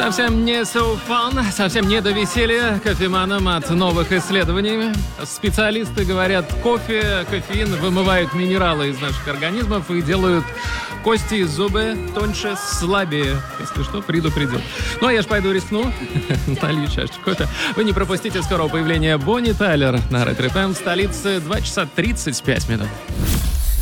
Совсем не so fun, совсем не до веселья кофеманам от новых исследований. Специалисты говорят, кофеин вымывают минералы из наших организмов и делают кости и зубы тоньше, слабее. Если что, предупредил. Ну, а я ж пойду рискну. Налью чашечку кофе. Вы не пропустите скорого появления Бонни Тайлер на Ретро ФМ в столице 2 часа 35 минут.